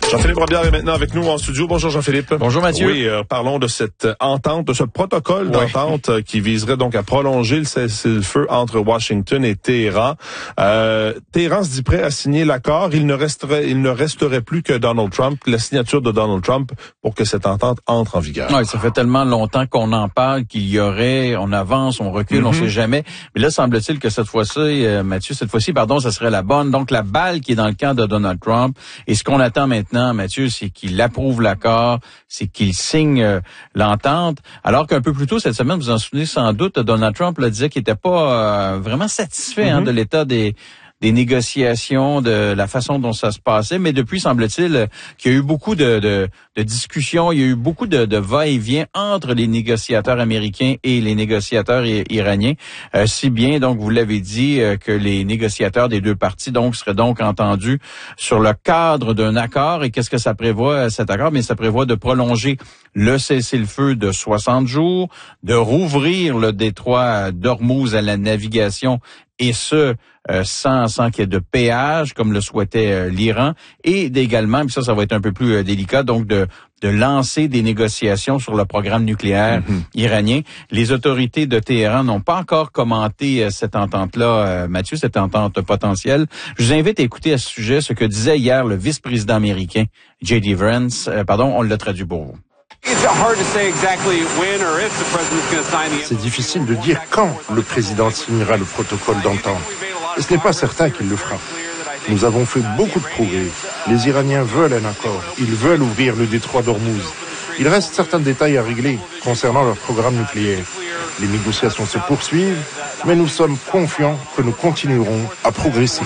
Jean-Philippe Robillard est maintenant avec nous en studio. Bonjour Jean-Philippe. Bonjour Mathieu. Oui, parlons de cette entente, de ce protocole d'entente qui viserait donc à prolonger le cessez-le-feu entre Washington et Téhéran. Téhéran se dit prêt à signer l'accord. Il ne resterait plus que Donald Trump, la signature de Donald Trump pour que cette entente entre en vigueur. Oui, ça fait tellement longtemps qu'on en parle qu'il y aurait, on avance, on recule, on sait jamais. Mais là, semble-t-il que cette fois-ci, Mathieu, ça serait la bonne. Donc, la balle qui est dans le camp de Donald Trump. Et ce qu'on attend maintenant, Mathieu, c'est qu'il approuve l'accord, c'est qu'il signe l'entente. Alors qu'un peu plus tôt cette semaine, vous en souvenez sans doute, Donald Trump disait qu'il n'était pas vraiment satisfait de l'état des négociations, de la façon dont ça se passait. Mais depuis, semble-t-il qu'il y a eu beaucoup de discussions, il y a eu beaucoup de va-et-vient entre les négociateurs américains et les négociateurs iraniens. Si bien, donc, vous l'avez dit, que les négociateurs des deux parties seraient donc entendus sur le cadre d'un accord. Et qu'est-ce que ça prévoit, cet accord? Mais ça prévoit de prolonger le cessez-le-feu de 60 jours, de rouvrir le détroit d'Ormuz à la navigation, et ce, sans qu'il y ait de péage, comme le souhaitait l'Iran, et également, puis ça va être un peu plus délicat, donc de lancer des négociations sur le programme nucléaire iranien. Les autorités de Téhéran n'ont pas encore commenté cette entente-là, Mathieu, cette entente potentielle. Je vous invite à écouter à ce sujet ce que disait hier le vice-président américain, J.D. Vance. On l'a traduit pour vous. C'est difficile de dire quand le président signera le protocole d'entente. Et ce n'est pas certain qu'il le fera. Nous avons fait beaucoup de progrès. Les Iraniens veulent un accord. Ils veulent ouvrir le détroit d'Ormuz. Il reste certains détails à régler concernant leur programme nucléaire. Les négociations se poursuivent, mais nous sommes confiants que nous continuerons à progresser.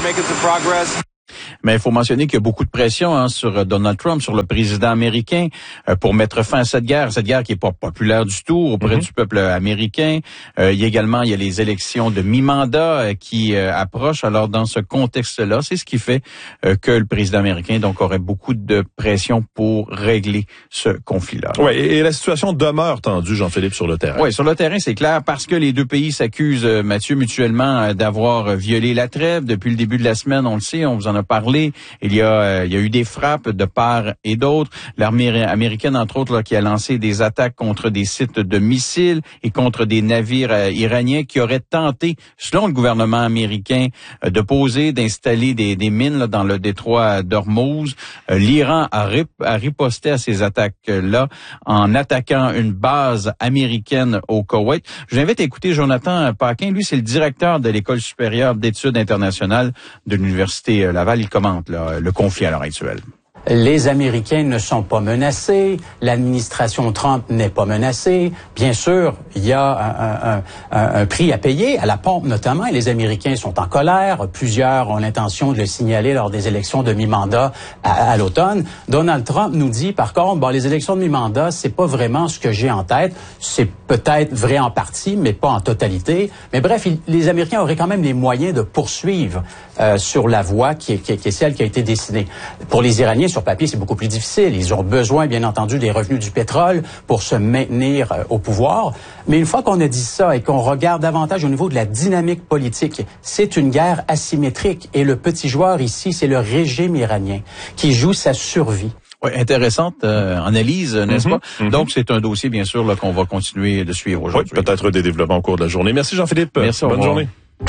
Mais il faut mentionner qu'il y a beaucoup de pression sur Donald Trump, sur le président américain, pour mettre fin à cette guerre qui est pas populaire du tout auprès du peuple américain. Il y a les élections de mi-mandat qui approchent. Alors dans ce contexte-là, c'est ce qui fait que le président américain aurait beaucoup de pression pour régler ce conflit-là. Oui, et la situation demeure tendue, Jean-Philippe, sur le terrain. Oui, sur le terrain, c'est clair, parce que les deux pays s'accusent, Mathieu, mutuellement d'avoir violé la trêve depuis le début de la semaine. On le sait, on vous en a parlé. Il y a eu des frappes de part et d'autre. L'armée américaine, entre autres, qui a lancé des attaques contre des sites de missiles et contre des navires iraniens qui auraient tenté, selon le gouvernement américain, d'installer des mines dans le détroit d'Ormuz. L'Iran a riposté à ces attaques-là en attaquant une base américaine au Koweït. Je vous invite à écouter Jonathan Paquin. Lui, c'est le directeur de l'École supérieure d'études internationales de l'Université Laval. Il commente le conflit à l'heure actuelle. Les Américains ne sont pas menacés, l'administration Trump n'est pas menacée. Bien sûr, il y a un prix à payer, à la pompe notamment, et les Américains sont en colère. Plusieurs ont l'intention de le signaler lors des élections de mi-mandat à l'automne. Donald Trump nous dit, par contre, les élections de mi-mandat, c'est pas vraiment ce que j'ai en tête. C'est peut-être vrai en partie, mais pas en totalité. Mais bref, les Américains auraient quand même les moyens de poursuivre sur la voie qui est celle qui a été dessinée. Pour les Iraniens, sur papier, c'est beaucoup plus difficile. Ils ont besoin, bien entendu, des revenus du pétrole pour se maintenir au pouvoir. Mais une fois qu'on a dit ça et qu'on regarde davantage au niveau de la dynamique politique, c'est une guerre asymétrique. Et le petit joueur ici, c'est le régime iranien qui joue sa survie. Oui, intéressante analyse, n'est-ce pas? Donc, c'est un dossier, bien sûr, qu'on va continuer de suivre aujourd'hui. Oui, peut-être des développements au cours de la journée. Merci Jean-Philippe. Merci, bonne journée.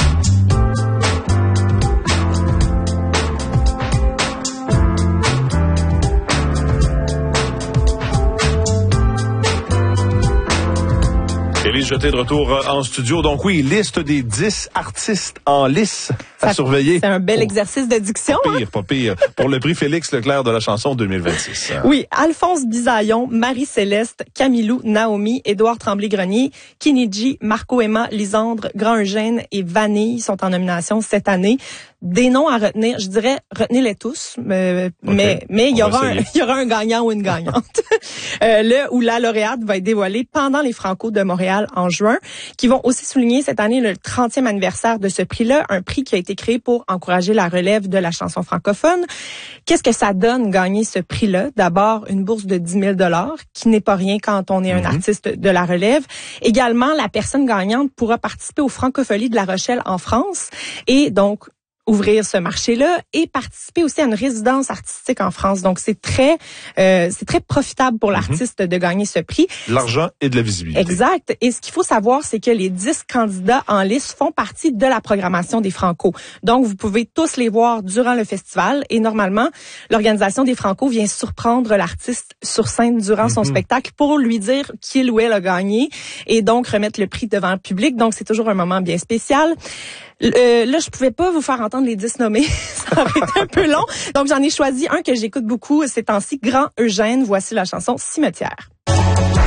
Élise Jeté de retour en studio. Donc oui, liste des 10 artistes en lice à surveiller. C'est un bel exercice de diction. Pas pire. Pour le prix Félix Leclerc de la chanson 2026. Oui, Alphonse Bisaillon, Marie-Céleste, Camilou, Naomi, Édouard Tremblay-Grenier, Kiniji, Marco Emma, Lisandre, Grand-Eugène et Vanille sont en nomination cette année. Des noms à retenir, je dirais, retenez-les tous, mais il y aura un gagnant ou une gagnante. Le ou la lauréate va être dévoilé pendant les Franco de Montréal en juin, qui vont aussi souligner cette année le 30e anniversaire de ce prix-là, un prix qui a été créé pour encourager la relève de la chanson francophone. Qu'est-ce que ça donne gagner ce prix-là? D'abord, une bourse de 10 000 $, qui n'est pas rien quand on est un artiste de la relève. Également, la personne gagnante pourra participer aux Francopholies de La Rochelle en France et donc ouvrir ce marché-là et participer aussi à une résidence artistique en France. Donc, c'est très profitable pour l'artiste de gagner ce prix. De l'argent et de la visibilité. Exact. Et ce qu'il faut savoir, c'est que les 10 candidats en lice font partie de la programmation des Franco. Donc, vous pouvez tous les voir durant le festival. Et normalement, l'organisation des Franco vient surprendre l'artiste sur scène durant son spectacle pour lui dire qu'il ou elle a gagné et donc remettre le prix devant le public. Donc, c'est toujours un moment bien spécial. Là, je pouvais pas vous faire entendre les 10 nommés. Ça aurait été un peu long. Donc, j'en ai choisi un que j'écoute beaucoup ces temps-ci, Grand Eugène. Voici la chanson Cimetière.